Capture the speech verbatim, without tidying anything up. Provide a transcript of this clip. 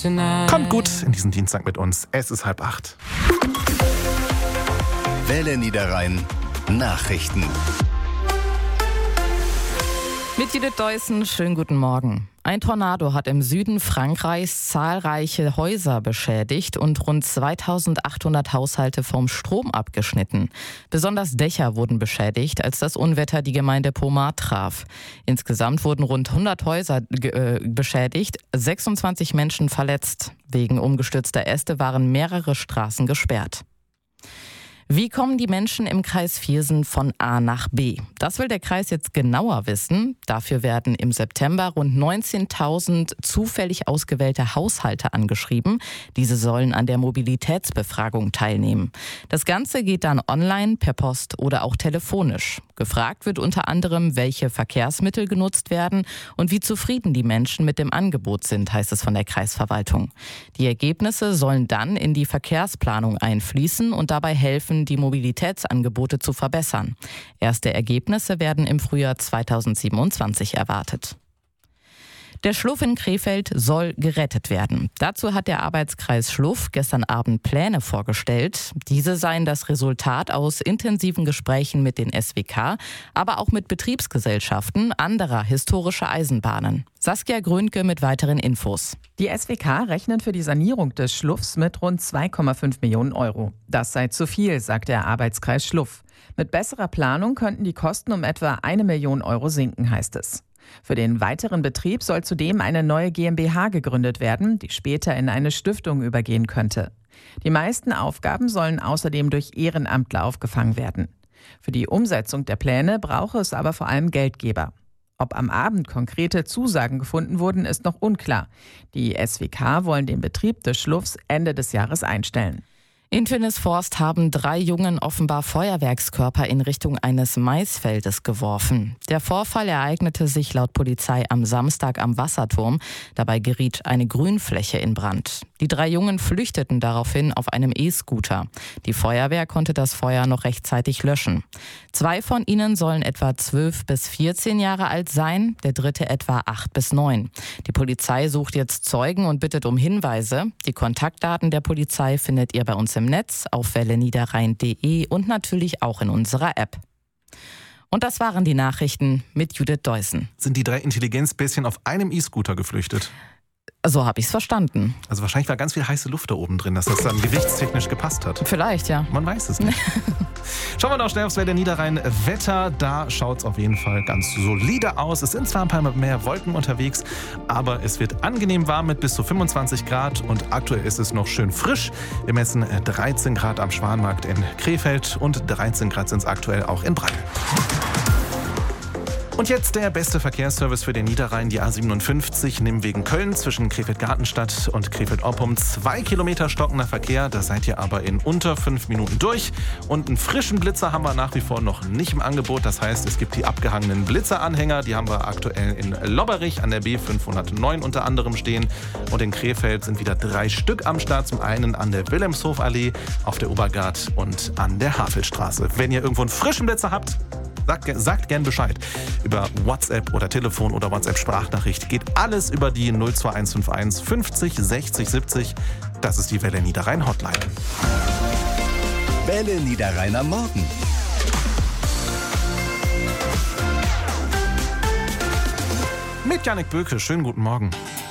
tonight. Kommt gut in diesen Dienstag mit uns. Es ist halb acht. Welle Niederrhein Nachrichten. Mit Judith Deussen, schönen guten Morgen. Ein Tornado hat im Süden Frankreichs zahlreiche Häuser beschädigt und rund zweitausendachthundert Haushalte vom Strom abgeschnitten. Besonders Dächer wurden beschädigt, als das Unwetter die Gemeinde Pomar traf. Insgesamt wurden rund hundert Häuser äh, beschädigt, sechsundzwanzig Menschen verletzt. Wegen umgestürzter Äste waren mehrere Straßen gesperrt. Wie kommen die Menschen im Kreis Viersen von A nach B? Das will der Kreis jetzt genauer wissen. Dafür werden im September rund neunzehntausend zufällig ausgewählte Haushalte angeschrieben. Diese sollen an der Mobilitätsbefragung teilnehmen. Das Ganze geht dann online, per Post oder auch telefonisch. Gefragt wird unter anderem, welche Verkehrsmittel genutzt werden und wie zufrieden die Menschen mit dem Angebot sind, heißt es von der Kreisverwaltung. Die Ergebnisse sollen dann in die Verkehrsplanung einfließen und dabei helfen, die Mobilitätsangebote zu verbessern. Erste Ergebnisse werden im Frühjahr zweitausendsiebenundzwanzig erwartet. Der Schluff in Krefeld soll gerettet werden. Dazu hat der Arbeitskreis Schluff gestern Abend Pläne vorgestellt. Diese seien das Resultat aus intensiven Gesprächen mit den S W K, aber auch mit Betriebsgesellschaften anderer historischer Eisenbahnen. Saskia Grönke mit weiteren Infos. Die S W K rechnen für die Sanierung des Schluffs mit rund zwei Komma fünf Millionen Euro. Das sei zu viel, sagt der Arbeitskreis Schluff. Mit besserer Planung könnten die Kosten um etwa eine Million Euro sinken, heißt es. Für den weiteren Betrieb soll zudem eine neue GmbH gegründet werden, die später in eine Stiftung übergehen könnte. Die meisten Aufgaben sollen außerdem durch Ehrenamtler aufgefangen werden. Für die Umsetzung der Pläne brauche es aber vor allem Geldgeber. Ob am Abend konkrete Zusagen gefunden wurden, ist noch unklar. Die S W K wollen den Betrieb des Schluffs Ende des Jahres einstellen. In Tönisvorst haben drei Jungen offenbar Feuerwerkskörper in Richtung eines Maisfeldes geworfen. Der Vorfall ereignete sich laut Polizei am Samstag am Wasserturm. Dabei geriet eine Grünfläche in Brand. Die drei Jungen flüchteten daraufhin auf einem E-Scooter. Die Feuerwehr konnte das Feuer noch rechtzeitig löschen. Zwei von ihnen sollen etwa zwölf bis vierzehn Jahre alt sein, der dritte etwa acht bis neun. Die Polizei sucht jetzt Zeugen und bittet um Hinweise. Die Kontaktdaten der Polizei findet ihr bei uns im Netz auf welle niederrhein punkt de und natürlich auch in unserer App. Und das waren die Nachrichten mit Judith Deussen. Sind die drei Intelligenzbäschen auf einem E-Scooter geflüchtet? So habe ich es verstanden. Also wahrscheinlich war ganz viel heiße Luft da oben drin, dass das dann gewichtstechnisch gepasst hat. Vielleicht, ja. Man weiß es nicht. Schauen wir noch schnell aufs Welle Niederrhein Wetter. Da schaut es auf jeden Fall ganz solide aus. Es sind zwar ein paar mehr Wolken unterwegs, aber es wird angenehm warm mit bis zu fünfundzwanzig Grad und aktuell ist es noch schön frisch. Wir messen dreizehn Grad am Schwanmarkt in Krefeld und dreizehn Grad sind es aktuell auch in Breil. Und jetzt der beste Verkehrsservice für den Niederrhein, die A siebenundfünfzig, Nimwegen Köln zwischen Krefeld-Gartenstadt und Krefeld-Oppum. Zwei Kilometer stockender Verkehr, da seid ihr aber in unter fünf Minuten durch. Und einen frischen Blitzer haben wir nach wie vor noch nicht im Angebot. Das heißt, es gibt die abgehangenen Blitzeranhänger, die haben wir aktuell in Lobberich an der B fünfhundertneun unter anderem stehen. Und in Krefeld sind wieder drei Stück am Start. Zum einen an der Wilhelmshofallee, auf der Obergard und an der Havelstraße. Wenn ihr irgendwo einen frischen Blitzer habt, Sagt, sagt gern Bescheid. Über WhatsApp oder Telefon oder WhatsApp-Sprachnachricht geht alles über die null zwei eins fünf eins fünfzig sechzig siebzig. Das ist die Welle Niederrhein Hotline. Welle Niederrhein am Morgen. Mit Jannik Böke. Schönen guten Morgen.